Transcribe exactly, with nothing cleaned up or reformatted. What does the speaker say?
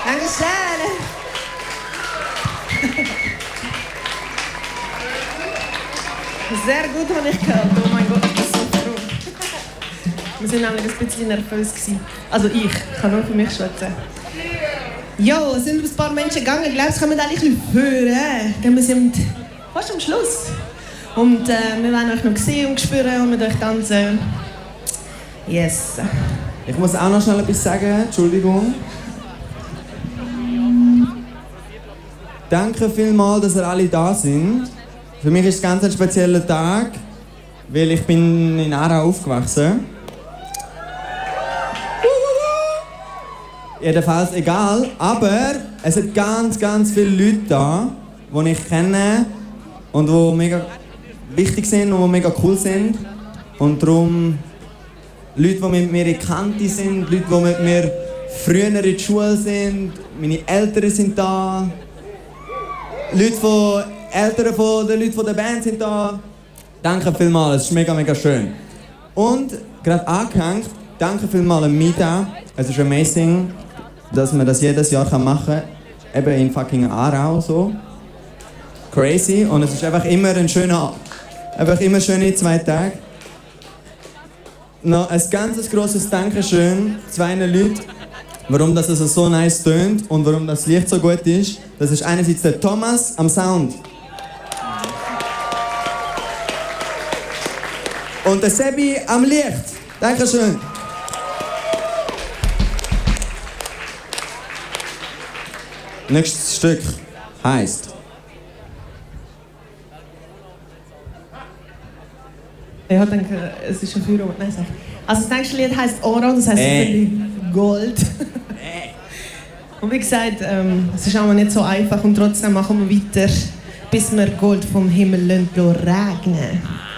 Dankeschön. Sehr gut habe ich gehört. Oh mein Gott, ich bin so froh. Wir waren nämlich ein bisschen nervös. Also ich, ich kann nur für mich schwätzen. Jo, es sind ein paar Menschen gegangen. Ich glaube, es kommen alle ein bisschen hören. Dann wir sind fast am Schluss. Und äh, wir werden euch noch sehen und spüren und mit euch tanzen. Yes. Ich muss auch noch schnell etwas sagen. Entschuldigung. Danke vielmals, dass ihr alle da sind. Für mich ist es ganz ein spezieller Tag, weil ich bin in Aarau aufgewachsen. Jedenfalls egal, aber es sind ganz, ganz viele Leute da, die ich kenne und die mega wichtig sind und die mega cool sind. Und darum Leute, die mit mir in Kante sind, Leute, die mit mir früher in der Schule sind, meine Eltern sind da, Leute von Eltern von den Leuten von der Band sind da. Danke vielmals, es ist mega, mega schön. Und gerade angehängt, danke vielmals an Mita. Es ist amazing, dass man das jedes Jahr machen kann. Eben in fucking Aarau so. Crazy. Und es ist einfach immer ein schöner, einfach immer schöne zwei Tage. Noch ein ganz grosses Dankeschön zwei Leuten, warum das also so nice tönt und warum das Licht so gut ist. Das ist einerseits der Thomas am Sound. Und der Sebi am Licht. Dankeschön. Nächstes Stück heisst. Ich denke, es ist ein Feuer. Nein, sag. Also das nächste Lied heisst Oro, das heisst äh. Gold. Und wie gesagt, ähm, es ist auch nicht so einfach und trotzdem machen wir weiter, bis wir Gold vom Himmel regnen lassen.